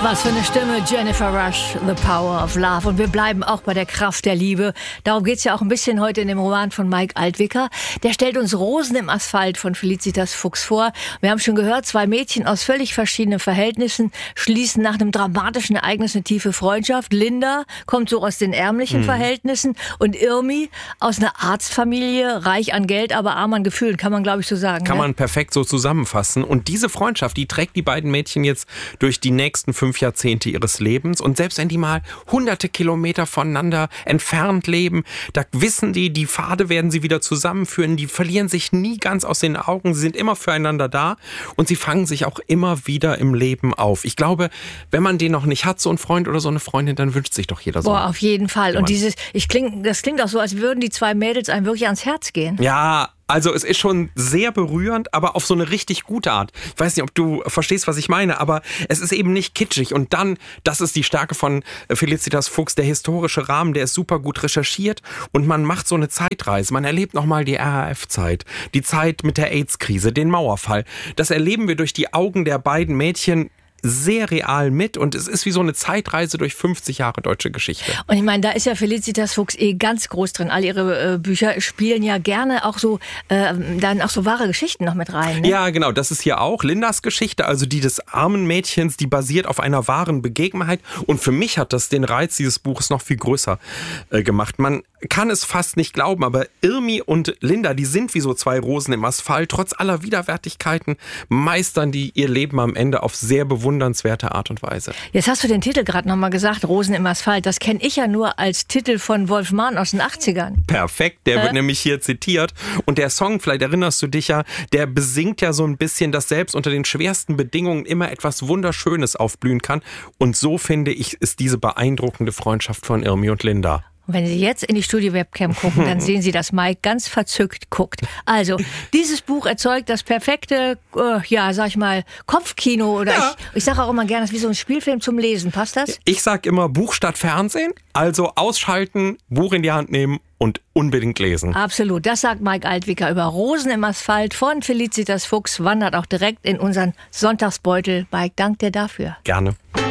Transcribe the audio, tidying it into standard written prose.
Was für eine Stimme, Jennifer Rush, The Power of Love. Und wir bleiben auch bei der Kraft der Liebe. Darum geht's ja auch ein bisschen heute in dem Roman von Mike Altwicker. Der stellt uns Rosen im Asphalt von Felicitas Fuchs vor. Wir haben schon gehört, zwei Mädchen aus völlig verschiedenen Verhältnissen schließen nach einem dramatischen Ereignis eine tiefe Freundschaft. Linda kommt so aus den ärmlichen Verhältnissen und Irmi aus einer Arztfamilie, reich an Geld, aber arm an Gefühlen, kann man glaube ich so sagen. Kann man perfekt so zusammenfassen. Und diese Freundschaft, die trägt die beiden Mädchen jetzt durch die nächsten 5 Jahrzehnte ihres Lebens. Und selbst wenn die mal hunderte Kilometer voneinander entfernt leben, da wissen die Pfade werden sie wieder zusammenführen. Die verlieren sich nie ganz aus den Augen. Sie sind immer füreinander da und sie fangen sich auch immer wieder im Leben auf. Ich glaube, wenn man den noch nicht hat, so einen Freund oder so eine Freundin, dann wünscht sich doch jeder so. Boah, auf jeden Fall. Und das klingt auch so, als würden die zwei Mädels einem wirklich ans Herz gehen. Ja, also es ist schon sehr berührend, aber auf so eine richtig gute Art. Ich weiß nicht, ob du verstehst, was ich meine, aber es ist eben nicht kitschig. Und dann, das ist die Stärke von Felicitas Fuchs, der historische Rahmen, der ist super gut recherchiert und man macht so eine Zeitreise. Man erlebt nochmal die RAF-Zeit, die Zeit mit der AIDS-Krise, den Mauerfall. Das erleben wir durch die Augen der beiden Mädchen sehr real mit und es ist wie so eine Zeitreise durch 50 Jahre deutsche Geschichte. Und ich meine, da ist ja Felicitas Fuchs ganz groß drin. All ihre Bücher spielen ja gerne auch so dann auch so wahre Geschichten noch mit rein. Ne? Ja, genau, das ist hier auch Lindas Geschichte, also die des armen Mädchens, die basiert auf einer wahren Begebenheit und für mich hat das den Reiz dieses Buches noch viel größer gemacht. Man kann es fast nicht glauben, aber Irmi und Linda, die sind wie so zwei Rosen im Asphalt. Trotz aller Widerwärtigkeiten meistern die ihr Leben am Ende auf sehr bewundernswerte Art und Weise. Jetzt hast du den Titel gerade nochmal gesagt, Rosen im Asphalt. Das kenne ich ja nur als Titel von Wolf Mahn aus den 80ern. Perfekt, der wird nämlich hier zitiert. Und der Song, vielleicht erinnerst du dich ja, der besingt ja so ein bisschen, dass selbst unter den schwersten Bedingungen immer etwas Wunderschönes aufblühen kann. Und so finde ich, ist diese beeindruckende Freundschaft von Irmi und Linda. Und wenn Sie jetzt in die Studio-Webcam gucken, dann sehen Sie, dass Mike ganz verzückt guckt. Also, dieses Buch erzeugt das perfekte, sag ich mal, Kopfkino. Oder ja. Ich sage auch immer gerne, das ist wie so ein Spielfilm zum Lesen. Passt das? Ich sage immer Buch statt Fernsehen. Also ausschalten, Buch in die Hand nehmen und unbedingt lesen. Absolut. Das sagt Mike Altwicker über Rosen im Asphalt von Felicitas Fuchs. Wandert auch direkt in unseren Sonntagsbeutel. Mike, dank dir dafür. Gerne.